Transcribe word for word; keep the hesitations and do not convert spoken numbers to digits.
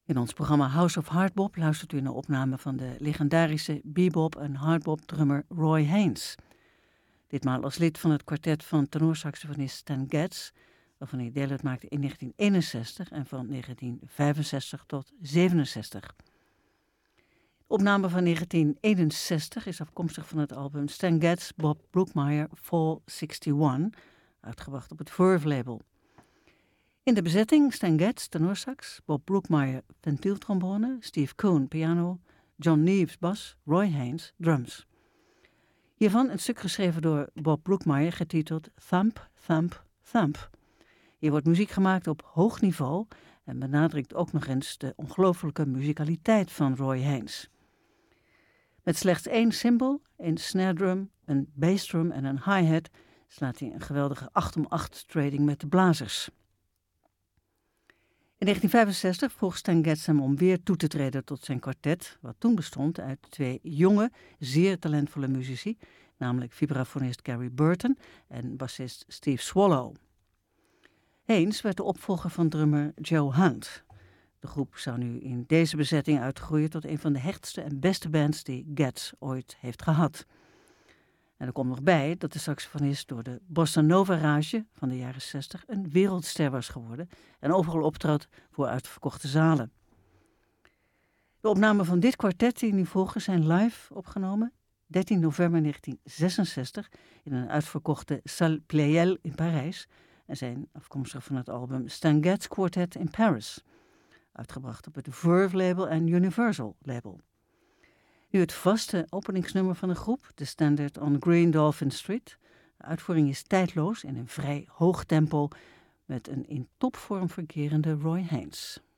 In ons programma House of Hardbop luistert u naar opname van de legendarische bebop- en hardbop-drummer Roy Haynes. Ditmaal als lid van het kwartet van tenorsaxofonist Stan Getz, waarvan hij deel uitmaakte in negentien eenenzestig en van negentien vijfenzestig tot zevenenzestig. De opname van negentien eenenzestig is afkomstig van het album Stan Getz Bob Brookmeyer Fall eenenzestig, uitgebracht op het Verve label. In de bezetting Stan Getz tenorsax, Bob Brookmeyer ventieltrombone, Steve Coon piano, John Neves bas, Roy Haynes drums. Hiervan een stuk geschreven door Bob Brookmeyer getiteld Thump, Thump, Thump. Hier wordt muziek gemaakt op hoog niveau en benadrukt ook nog eens de ongelooflijke muzikaliteit van Roy Haynes. Met slechts één cymbal, een snare drum, een bassdrum en een hi-hat slaat hij een geweldige acht om acht trading met de blazers. In negentien vijfenzestig vroeg Stan Getz hem om weer toe te treden tot zijn kwartet, wat toen bestond uit twee jonge, zeer talentvolle muzici, namelijk vibrafonist Gary Burton en bassist Steve Swallow. Haynes werd de opvolger van drummer Joe Hunt. De groep zou nu in deze bezetting uitgroeien tot een van de hechtste en beste bands die Getz ooit heeft gehad. En er komt nog bij dat de saxofonist door de Bossa Nova rage van de jaren zestig een wereldster was geworden en overal optrad voor uitverkochte zalen. De opnamen van dit kwartet die nu volgen zijn live opgenomen dertien november negentien zesenzestig in een uitverkochte Salle Pleyel in Parijs en zijn afkomstig van het album Stan Getz Quartet in Paris, uitgebracht op het Verve label en Universal label. Nu het vaste openingsnummer van de groep, de standard On Green Dolphin Street. De uitvoering is tijdloos in een vrij hoog tempo met een in topvorm verkerende Roy Haynes.